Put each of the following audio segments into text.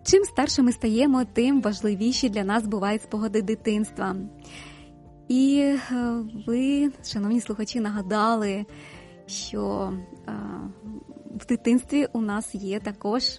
Чим старше ми стаємо, тим важливіші для нас бувають спогади дитинства. І ви, шановні слухачі, нагадали, що в дитинстві у нас є також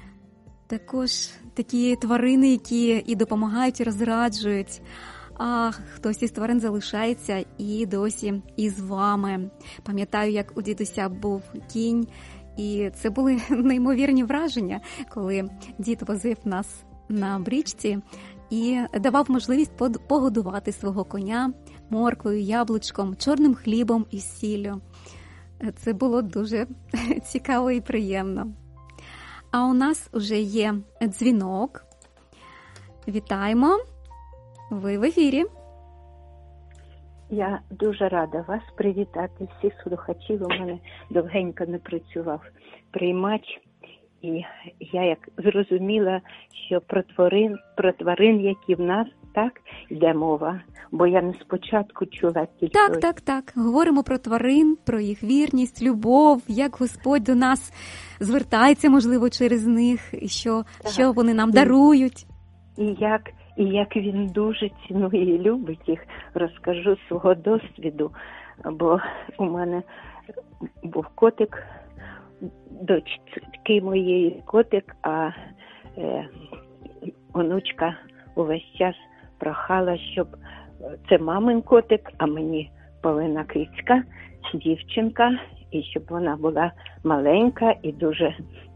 такі тварини, які і допомагають, і розраджують. А хтось із тварин залишається і досі із вами. Пам'ятаю, як у дідуся був кінь, і це були неймовірні враження, коли дід возив нас на бричці і давав можливість погодувати свого коня морквою, яблучком, чорним хлібом і сіллю. Це було дуже цікаво і приємно. А у нас вже є дзвінок. Вітаємо! Ви в ефірі. Я дуже рада вас привітати, всіх слухачів. У мене довгенько не працював приймач. І я як зрозуміла, що про тварин, які в нас, так, йде мова. Бо я не спочатку чула тільки... Так. Говоримо про тварин, про їх вірність, любов, як Господь до нас звертається, можливо, через них, і що вони нам дарують. І як він дуже цінує і любить їх, розкажу свого досвіду. Бо у мене був котик, дочки моєї котик, а онучка увесь час прохала, щоб це мамин котик, а мені повинна кицька, дівчинка, і щоб вона була маленька і дуже